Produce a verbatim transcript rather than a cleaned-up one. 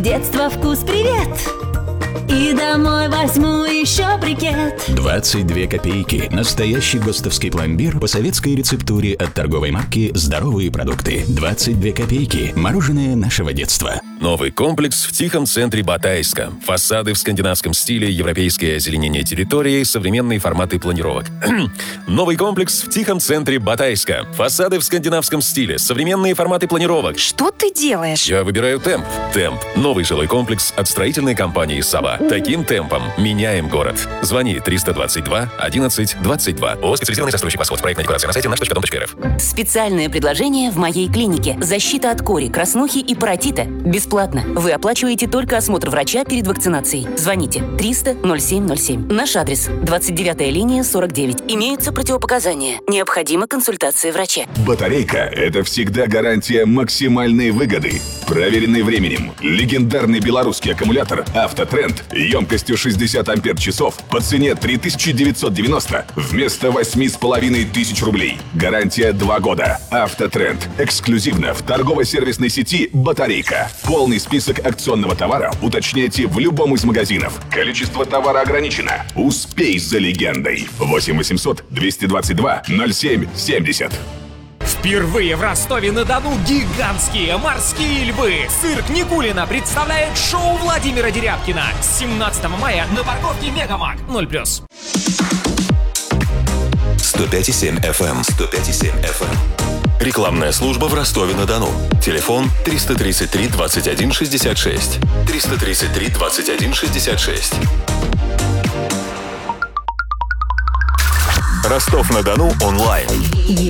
детства вкус привет. И домой возьму еще брикет. двадцать две копейки. Настоящий ГОСТовский пломбир по советской рецептуре от торговой марки «Здоровые продукты». двадцать две копейки. Мороженое нашего детства. Новый комплекс в тихом центре Батайска. Фасады в скандинавском стиле, европейское озеленение территории, современные форматы планировок. Новый комплекс в тихом центре Батайска. Фасады в скандинавском стиле, современные форматы планировок. Что ты делаешь? Я выбираю темп. Темп. Новый жилой комплекс от строительной компании «Сова». Таким темпом меняем город. Звони триста двадцать два одиннадцать двадцать два. О, специализированный застройщик «Восход». Проектная декорация на сайте наш точка дом точка эр эф. Специальное предложение в моей клинике. Защита от кори, краснухи и паротита. Бесплатно. Вы оплачиваете только осмотр врача перед вакцинацией. Звоните триста ноль семь ноль семь. Наш адрес двадцать девятая линия сорок девять. Имеются противопоказания. Необходима консультация врача. Батарейка – это всегда гарантия максимальной выгоды. Проверенный временем. Легендарный белорусский аккумулятор «Автотренд» емкостью шестьдесят ампер-часов по цене три тысячи девятьсот девяносто вместо восемь с половиной тысяч рублей. Гарантия два года. «Автотренд» эксклюзивно в торгово-сервисной сети «Батарейка». Полный список акционного товара уточняйте в любом из магазинов. Количество товара ограничено. Успей за легендой. восемь восемьсот двести двадцать два ноль семь семьдесят. Впервые в Ростове-на-Дону гигантские морские львы. Цирк Никулина представляет шоу Владимира Дерябкина. семнадцатого мая на парковке Мегамаг. ноль плюс. сто пять и семь эф эм. сто пять и семь эф эм. Рекламная служба в Ростове-на-Дону. Телефон триста тридцать три двадцать один шестьдесят шесть. триста тридцать три двадцать один шестьдесят шесть. Ростов-на-Дону онлайн.